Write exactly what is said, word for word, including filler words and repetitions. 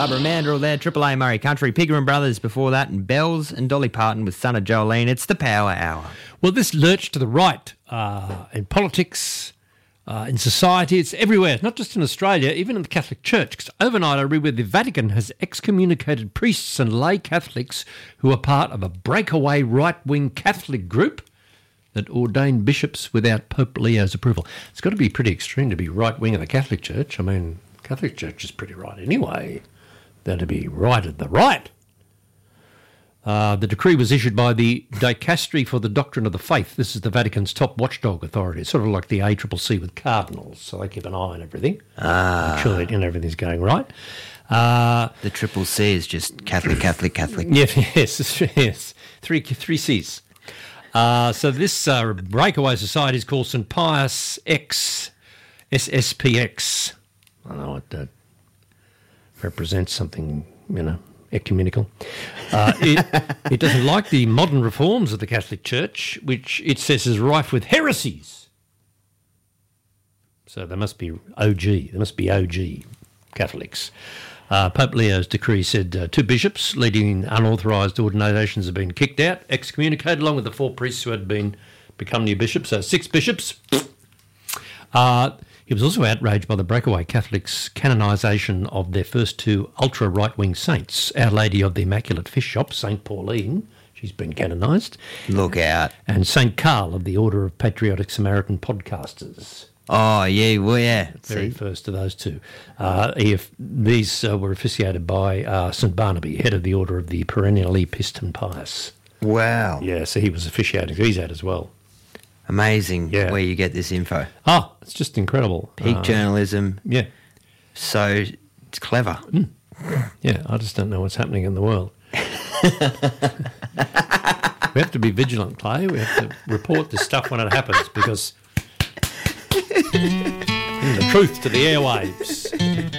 Barbara Mandrell there, Triple A Murray Country, Pigger and Brothers before that, and Bells and Dolly Parton with Son of Jolene. It's the Power Hour. Well, this lurch to the right uh, in politics, uh, in society, it's everywhere, not just in Australia, even in the Catholic Church. Because overnight I read where the Vatican has excommunicated priests and lay Catholics who are part of a breakaway right-wing Catholic group that ordained bishops without Pope Leo's approval. It's got to be pretty extreme to be right-wing in the Catholic Church. I mean, Catholic Church is pretty right anyway. They're to be right at the right. Uh, the decree was issued by the Dicastery for the Doctrine of the Faith. This is the Vatican's top watchdog authority. It's sort of like the A C C C with cardinals, so they keep an eye on everything. Ah. Make sure that you know, everything's going right. Uh, the Triple C is just Catholic, Catholic, Catholic. Yes, yes, yes. Three, three C's. Uh, so this uh, breakaway society is called Saint Pius X, S S P X. I don't know what that represents, something, you know, ecumenical. Uh, it, it doesn't like the modern reforms of the Catholic Church, which it says is rife with heresies. So they must be O G, they must be O G Catholics. Uh, Pope Leo's decree said uh, two bishops leading unauthorised ordinations have been kicked out, excommunicated, along with the four priests who had been become new bishops, so six bishops. Uh, he was also outraged by the breakaway Catholics' canonisation of their first two ultra-right-wing saints, Our Lady of the Immaculate Fish Shop, Saint Pauline, she's been canonised. Look out. And Saint Carl of the Order of Patriotic Samaritan Podcasters. Oh, yeah, well, yeah. Very See? first of those two. Uh, if these uh, were officiated by uh, Saint Barnaby, head of the Order of the Perennially Piston Pious. Wow. Yeah, so he was officiating. He's out as well. Amazing Yeah. where you get this info. Oh, it's just incredible. Peak Uh, journalism. Yeah. So it's clever. Mm. Yeah, I just don't know what's happening in the world. We have to be vigilant, Clay. We have to report this stuff when it happens because bring the truth to the airwaves.